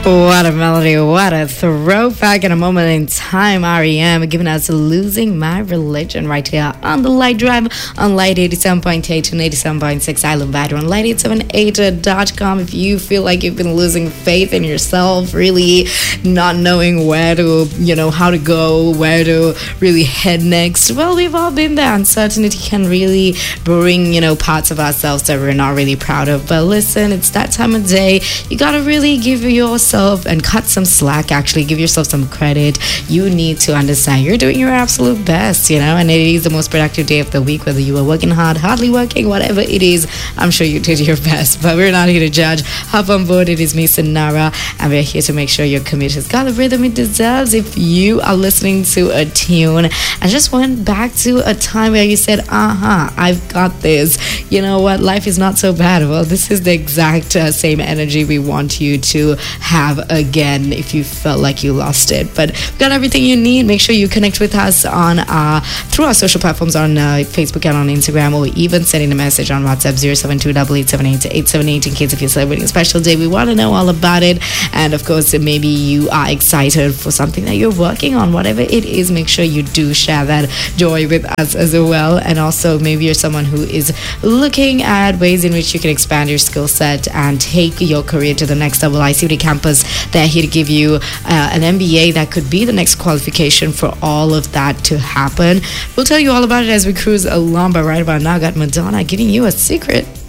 What a melody, what a throwback in a moment in time. REM giving us Losing My Religion right here on the Light Drive on Light 87.8 and 87.6 Island Battery on light878.com. If you feel like you've been losing faith in yourself, really not knowing where to, how to go, where to really head next, well, we've all been there. Uncertainty can really bring, parts of ourselves that we're not really proud of. But listen, it's that time of day. You gotta really give yourself and cut some slack. Actually give yourself some credit. You need to understand you're doing your absolute best, and it is the most productive day of the week, whether you are working hard, hardly working, whatever it is. I'm sure you did your best, but we're not here to judge. Hop on board. It is me, Sonara, and we're here to make sure your commute has got the rhythm it deserves. If you are listening to a tune and just went back to a time where you said, I've got this, you know what, life is not so bad, well, this is the exact same energy we want you to have again if you felt like you lost it. But we've got everything you need. Make sure you connect with us on through our social platforms on Facebook and on Instagram, or even sending a message on WhatsApp 07288788878 in case if you're celebrating a special day. We want to know all about it. And of course, maybe you are excited for something that you're working on, whatever it is. Make sure you do share that joy with us as well. And also, maybe you're someone who is looking at ways in which you can expand your skill set and take your career to the next level. ICT Campus, they're here to give you an MBA that could be the next qualification for all of that to happen. We'll tell you all about it as we cruise along, but right about now, I got Madonna giving you a secret.